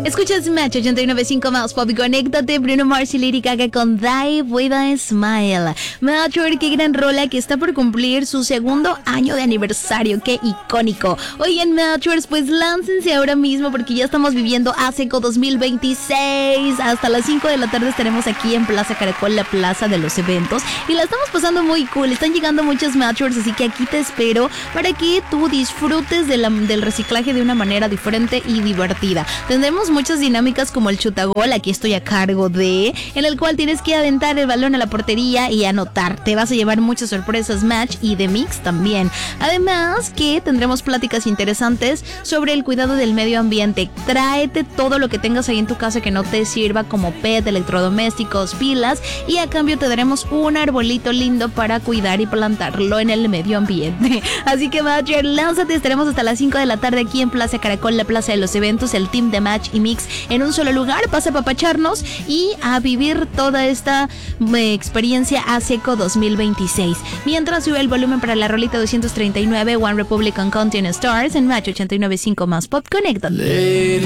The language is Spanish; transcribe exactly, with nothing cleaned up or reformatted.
Escuchas Match ochenta y nueve punto cinco más Pop. Conéctate, Bruno Mars y Lady Gaga con Die With A Smile. Match, qué gran rola que está por cumplir su segundo año de aniversario. Qué icónico. Oigan, Matchers, pues láncense ahora mismo porque ya estamos viviendo ASECO dos mil veintiséis. Hasta las cinco de la tarde estaremos aquí en Plaza Caracol, la plaza de los eventos. Y la estamos pasando muy cool. Están llegando muchos Matchers, así que aquí te espero para que tú disfrutes de la, del reciclaje de una manera diferente y divertida. Tendremos muchas dinámicas como el chutagol, aquí estoy a cargo de, en el cual tienes que aventar el balón a la portería y anotar. Te vas a llevar muchas sorpresas Match y de Mix también. Además que tendremos pláticas interesantes sobre el cuidado del medio ambiente. Tráete todo lo que tengas ahí en tu casa que no te sirva, como P E T, electrodomésticos, pilas, y a cambio te daremos un arbolito lindo para cuidar y plantarlo en el medio ambiente. Así que Matcher, lánzate, estaremos hasta las cinco de la tarde aquí en Plaza Caracol, la plaza de los eventos, el team de Match y Mix en un solo lugar. Pasa a papacharnos y a vivir toda esta eh, experiencia ASECO dos mil veintiséis. Mientras sube el volumen para la rolita doscientos treinta y nueve, One Republican Continent Stars en Match ochenta y nueve punto cinco más Pop. Conéctate.